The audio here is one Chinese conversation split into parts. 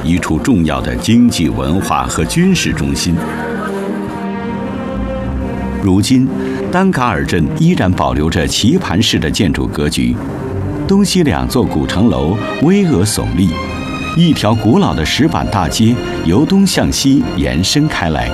一处重要的经济、文化和军事中心。如今，丹嘎尔镇依然保留着棋盘式的建筑格局，东西两座古城楼巍峨耸立，一条古老的石板大街由东向西延伸开来。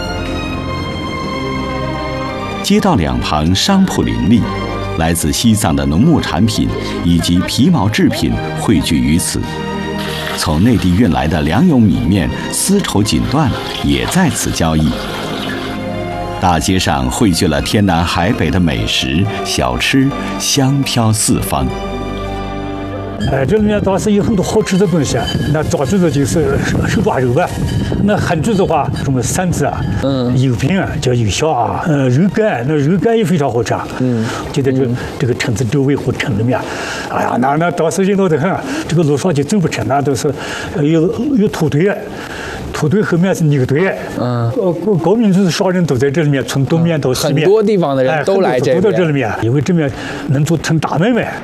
街道两旁商铺林立，来自西藏的农牧产品以及皮毛制品汇聚于此。从内地运来的粮油米面、丝绸锦缎也在此交易。大街上汇聚了天南海北的美食小吃，香飘四方。 这里面倒是有很多好吃的东西啊。那早句子就是手抓肉吧，那汉句子话什么馓子啊，油饼啊叫油小啊，肉干，那肉干也非常好吃啊。就在这个城子周围或城里面，哎呀，那倒是热闹得很，这个路上就走不成，那都是有土堆。土堆后面是牛堆，高民族商人都在这里面，从东面到西面， 很多地方的人都来这边， 都到这里面，因为这边能做成大买卖。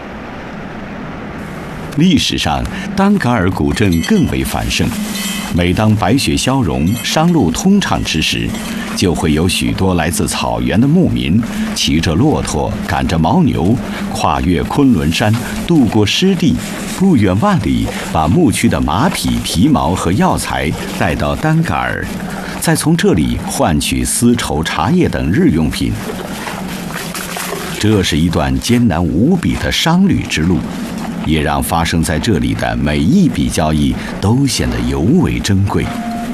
历史上，丹嘎尔古镇更为繁盛。每当白雪消融、商路通畅之时，就会有许多来自草原的牧民，骑着骆驼，赶着牦牛，跨越昆仑山，渡过湿地，不远万里，把牧区的马匹、皮毛和药材带到丹嘎尔，再从这里换取丝绸、茶叶等日用品。这是一段艰难无比的商旅之路，也让发生在这里的每一笔交易都显得尤为珍贵。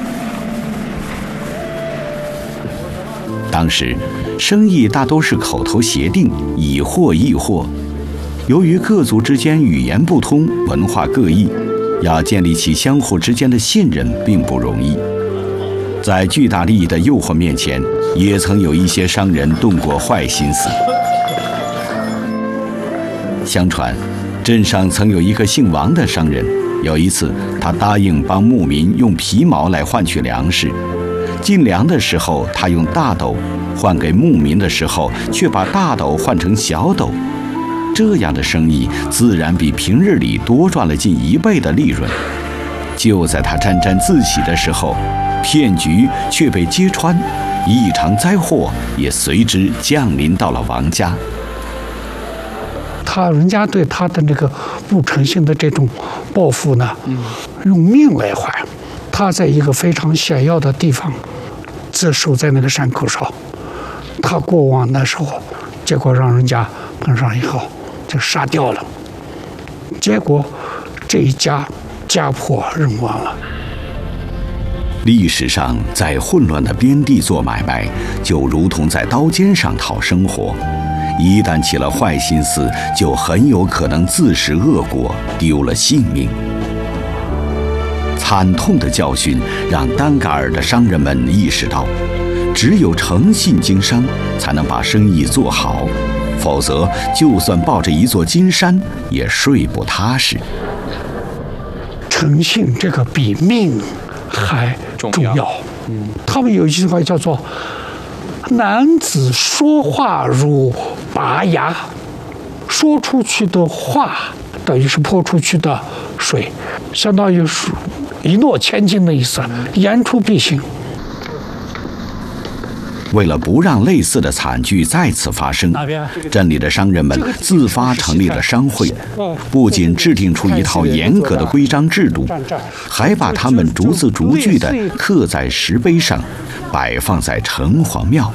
当时，生意大都是口头协定，以货易货。由于各族之间语言不通，文化各异，要建立起相互之间的信任并不容易。在巨大利益的诱惑面前，也曾有一些商人动过坏心思。相传，镇上曾有一个姓王的商人，有一次他答应帮牧民用皮毛来换取粮食，进粮的时候他用大斗，换给牧民的时候却把大斗换成小斗，这样的生意自然比平日里多赚了近1倍的利润。就在他沾沾自喜的时候，骗局却被揭穿，一场灾祸也随之降临到了王家。 人家对他的这个不诚信的这种报复呢，用命来还。他在一个非常险要的地方，自守在那个山口上。他过往的时候，结果让人家碰上以后就杀掉了。结果这一家破人亡了。 历史上，在混乱的边地做买卖，就如同在刀尖上讨生活。一旦起了坏心思，就很有可能自食恶果，丢了性命。惨痛的教训让丹嘎尔的商人们意识到，只有诚信经商，才能把生意做好，否则就算抱着一座金山，也睡不踏实。 诚信这个比命还重要。他们有一句话叫做“男子说话如拔牙”，说出去的话等于是泼出去的水，相当于是一诺千金的意思，言出必行。 为了不让类似的惨剧再次发生，镇里的商人们自发成立了商会，不仅制定出一套严格的规章制度，还把它们逐字逐句地刻在石碑上，摆放在城隍庙。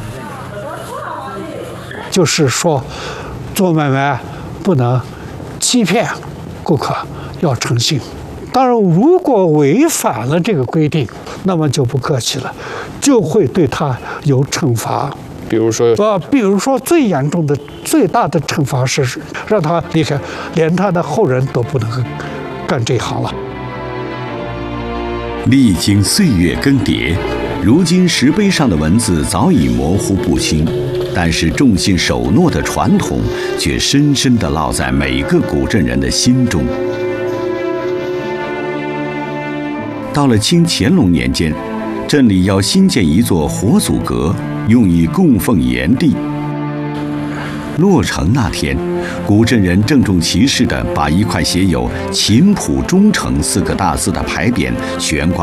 就是说，做买卖不能欺骗顾客，要诚信。当然，如果违反了这个规定，那么就不客气了，就会对他有惩罚。 比如说最严重的、最大的惩罚是让他离开，连他的后人都不能干这一行了。 历经岁月更迭，如今石碑上的文字早已模糊不清，但是重信守诺的传统却深深地烙在每个古镇人的心中。到了清乾隆年间，镇里要新建一座活祖阁，用以供奉炎帝。落成那天，古镇人郑重其事地把一块写有“秦谱忠诚”4个大字的牌匾悬挂